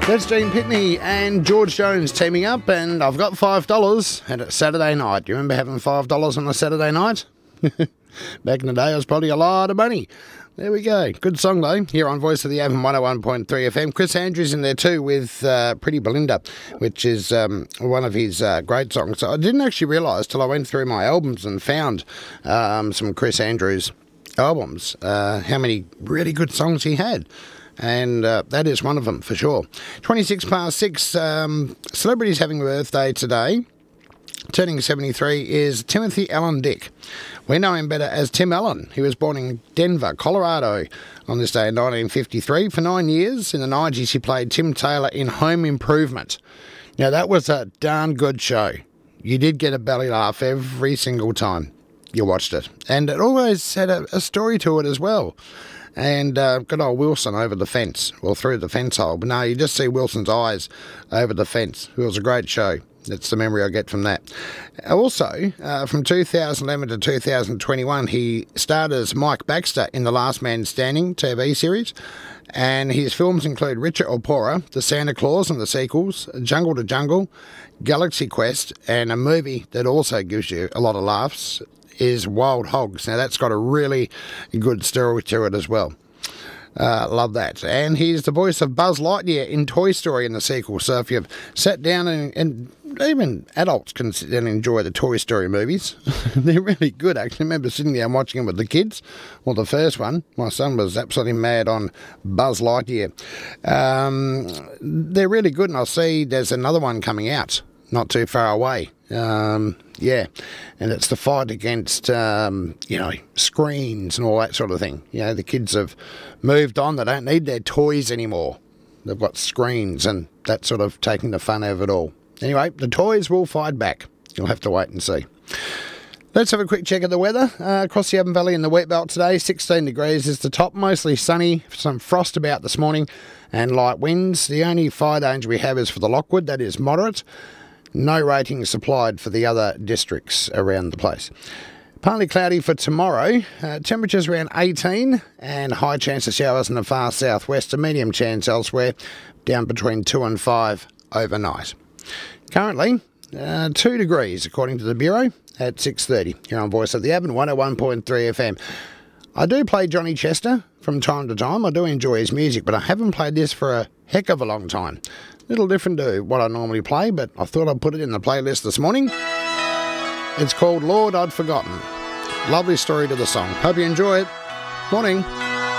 That's Gene Pitney and George Jones teaming up, and I've got $5 and it's Saturday night. Do you remember having $5 on a Saturday night? Back in the day, it was probably a lot of money. There we go. Good song, though, here on Voice of the Avon 101.3 FM. Chris Andrews in there, too, with Pretty Belinda, which is one of his great songs. So I didn't actually realise till I went through my albums and found some Chris Andrews albums, how many really good songs he had. And that is one of them, for sure. 26 past 6, celebrities having a birthday today. Turning 73 is Timothy Allen Dick. We know him better as Tim Allen. He was born in Denver, Colorado on this day in 1953. For 9 years in the 90s, he played Tim Taylor in Home Improvement. Now, that was a darn good show. You did get a belly laugh every single time you watched it. And it always had a story to it as well. And good old Wilson over the fence, or through the fence hole. But no, you just see Wilson's eyes over the fence. It was a great show. That's the memory I get from that. Also, from 2011 to 2021, he starred as Mike Baxter in The Last Man Standing TV series. And his films include Richard Opora, The Santa Claus and the sequels, Jungle to Jungle, Galaxy Quest, and a movie that also gives you a lot of laughs is Wild Hogs. Now, that's got a really good story to it as well. Love that. And he's the voice of Buzz Lightyear in Toy Story in the sequel. So if you've sat down and even adults can sit down and enjoy the Toy Story movies, they're really good, actually. I remember sitting there and watching them with the kids. Well, the first one, my son was absolutely mad on Buzz Lightyear. They're really good, and I'll see there's another one coming out not too far away. Yeah, and it's the fight against, screens and all that sort of thing. You know, the kids have moved on. They don't need their toys anymore. They've got screens, and that's sort of taking the fun out of it all. Anyway, the toys will fight back. You'll have to wait and see. Let's have a quick check of the weather. Across the Avon Valley and the Wheat Belt today, 16 degrees is the top, mostly sunny, some frost about this morning, and light winds. The only fire danger we have is for the Lockwood, that is moderate. No ratings supplied for the other districts around the place. Partly cloudy for tomorrow. Temperatures around 18 and high chance of showers in the far southwest. A medium chance elsewhere, down between 2 and 5 overnight. Currently, 2 degrees according to the Bureau at 6:30. Here on Voice of the Avon 101.3 FM. I do play Johnny Chester from time to time. I do enjoy his music, but I haven't played this for a heck of a long time. Little different to what I normally play, but I thought I'd put it in the playlist this morning. It's called Lord I'd Forgotten. Lovely story to the song. Hope you enjoy it. Morning.